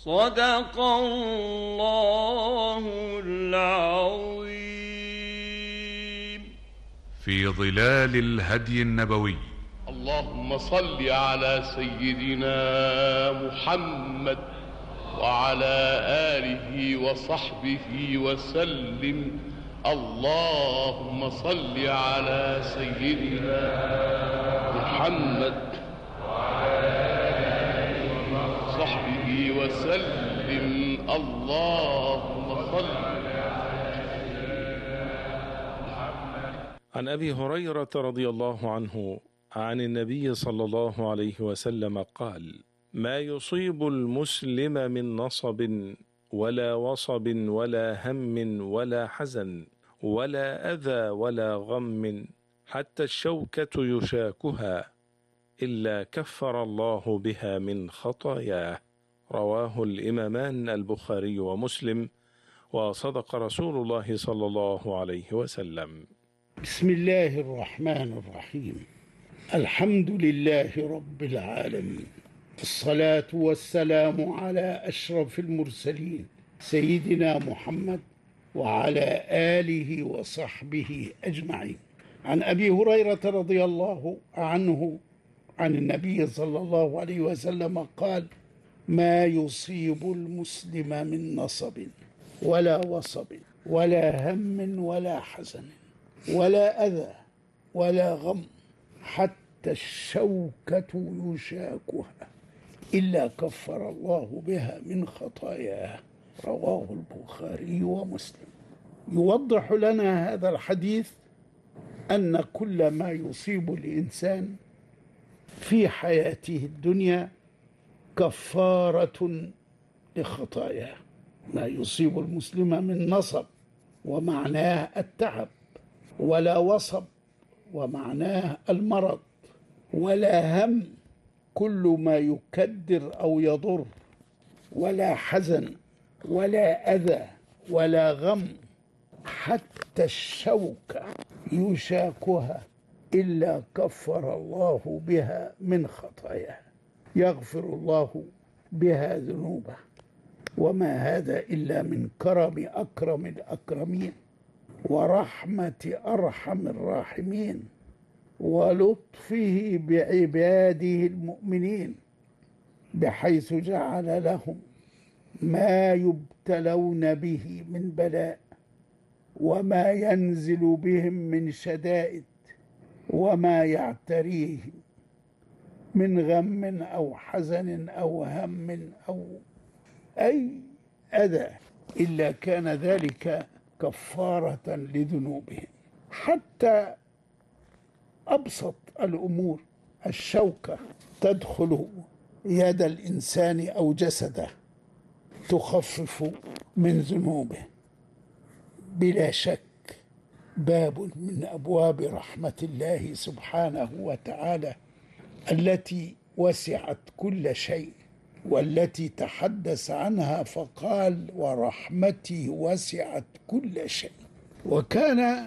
صدق الله العظيم. في ظلال الهدي النبوي. اللهم صل على سيدنا محمد وعلى آله وصحبه وسلم. اللهم صل على سيدنا محمد وعلى آله وصحبه وسلم. اللهم صل عن أبي هريرة رضي الله عنه عن النبي صلى الله عليه وسلم قال: ما يصيب المسلم من نصب ولا وصب ولا هم ولا حزن ولا أذى ولا غم حتى الشوكة يشاكها إلا كفر الله بها من خطاياه. رواه الإمامان البخاري ومسلم، وصدق رسول الله صلى الله عليه وسلم. بسم الله الرحمن الرحيم. الحمد لله رب العالمين، الصلاة والسلام على أشرف المرسلين سيدنا محمد وعلى آله وصحبه أجمعين. عن أبي هريرة رضي الله عنه عن النبي صلى الله عليه وسلم قال: ما يصيب المسلم من نصب ولا وصب ولا هم ولا حزن ولا أذى ولا غم حتى الشوكة يشاكها إلا كفر الله بها من خطاياه. رواه البخاري ومسلم. يوضح لنا هذا الحديث أن كل ما يصيب الإنسان في حياته الدنيا كفارة لخطاياه. ما يصيب المسلم من نصب ومعناه التعب، ولا وصب ومعناه المرض، ولا هم كل ما يكدر أو يضر، ولا حزن ولا أذى ولا غم حتى الشوكة يشاكها إلا كفر الله بها من خطاياه. يغفر الله بها ذنوبه، وما هذا إلا من كرم أكرم الأكرمين ورحمة أرحم الراحمين ولطفه بعباده المؤمنين، بحيث جعل لهم ما يبتلون به من بلاء وما ينزل بهم من شدائد وما يعتريهم من غم أو حزن أو هم أو أي أذى، إلا كان ذلك كفارة لذنوبهم. حتى أبسط الأمور، الشوكة تدخل يد الإنسان أو جسده تخفف من ذنوبه بلا شك. باب من أبواب رحمة الله سبحانه وتعالى التي وسعت كل شيء، والتي تحدث عنها فقال: ورحمتي وسعت كل شيء. وكان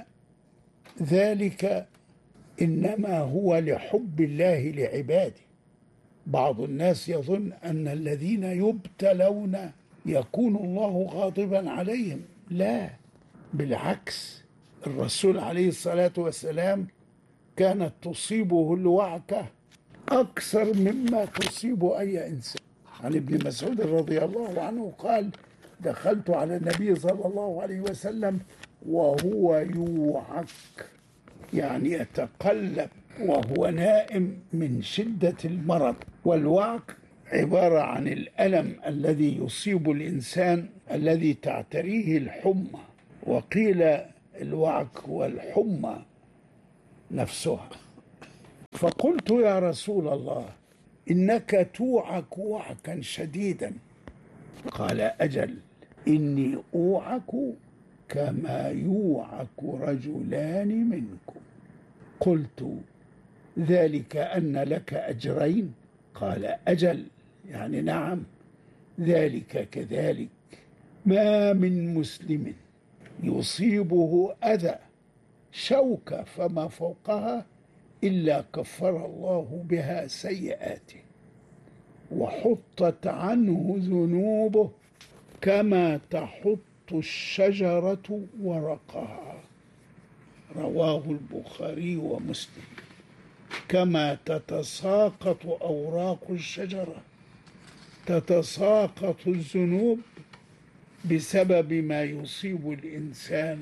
ذلك إنما هو لحب الله لعباده. بعض الناس يظن أن الذين يبتلون يكون الله غاضبا عليهم. لا، بالعكس، الرسول عليه الصلاة والسلام كانت تصيبه الوعكة أكثر مما تصيب أي إنسان. عن ابن مسعود رضي الله عنه قال: دخلت على النبي صلى الله عليه وسلم وهو يوعك، يعني يتقلب وهو نائم من شدة المرض. والوعك عبارة عن الألم الذي يصيب الإنسان الذي تعتريه الحمى، وقيل الوعك هو الحمى نفسها. فقلت: يا رسول الله، إنك توعك وعكا شديدا. قال: أجل، إني أوعك كما يوعك رجلان منكم. قلت: ذلك أن لك أجرين؟ قال: أجل، يعني نعم، ذلك كذلك. ما من مسلم يصيبه أذى شوكة فما فوقها إلا كفر الله بها سيئاته. وحطت عنه ذنوبه كما تحط الشجرة ورقها. رواه البخاري ومسلم. كما تتساقط أوراق الشجرة تتساقط الذنوب بسبب ما يصيب الإنسان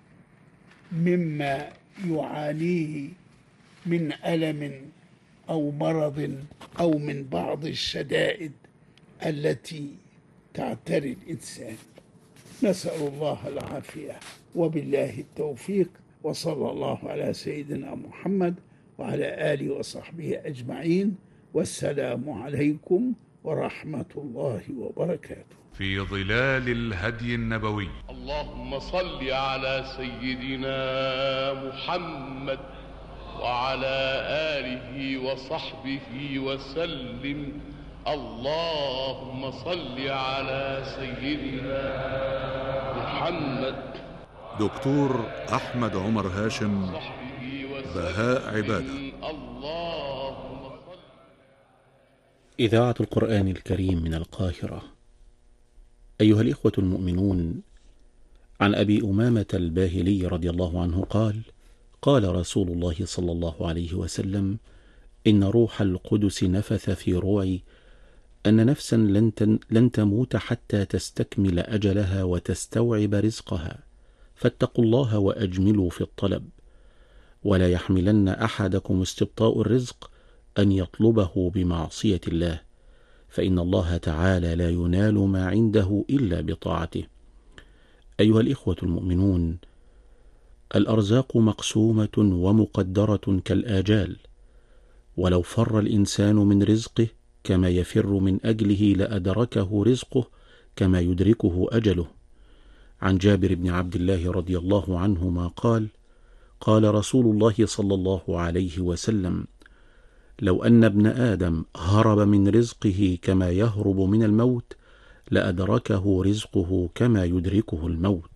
مما يعانيه من ألم أو مرض أو من بعض الشدائد التي تعتري الإنسان. نسأل الله العافية وبالله التوفيق، وصلى الله على سيدنا محمد وعلى آله وصحبه أجمعين، والسلام عليكم ورحمة الله وبركاته. في ظلال الهدي النبوي. اللهم صل على سيدنا محمد وعلى آله وصحبه وسلم. اللهم صل على سيدنا محمد. دكتور أحمد عمر هاشم، بهاء عبادة. اللهم صل. إذاعة القرآن الكريم من القاهرة. أيها الإخوة المؤمنون، عن أبي أمامة الباهلي رضي الله عنه قال: قال رسول الله صلى الله عليه وسلم: إن روح القدس نفث في روعي أن نفسا لن تموت حتى تستكمل أجلها وتستوعب رزقها، فاتقوا الله وأجملوا في الطلب، ولا يحملن أحدكم استبطاء الرزق أن يطلبه بمعصية الله، فإن الله تعالى لا ينال ما عنده إلا بطاعته. أيها الإخوة المؤمنون، الأرزاق مقسومة ومقدرة كالآجال، ولو فر الإنسان من رزقه كما يفر من أجله لأدركه رزقه كما يدركه أجله. عن جابر بن عبد الله رضي الله عنهما قال: قال رسول الله صلى الله عليه وسلم: لو أن ابن آدم هرب من رزقه كما يهرب من الموت لأدركه رزقه كما يدركه الموت.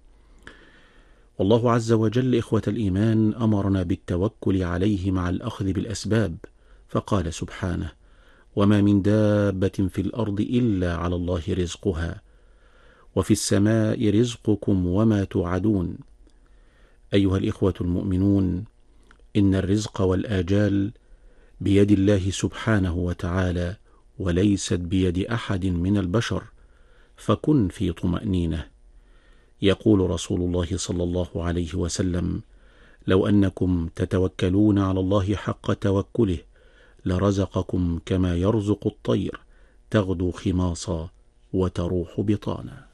والله عز وجل إخوة الإيمان أمرنا بالتوكل عليه مع الأخذ بالأسباب، فقال سبحانه: وما من دابة في الأرض إلا على الله رزقها وفي السماء رزقكم وما توعدون. أيها الإخوة المؤمنون، إن الرزق والآجال بيد الله سبحانه وتعالى، وليست بيد أحد من البشر، فكن في طمأنينة. يقول رسول الله صلى الله عليه وسلم: لو أنكم تتوكلون على الله حق توكله لرزقكم كما يرزق الطير، تغدو خماصا وتروح بطانا.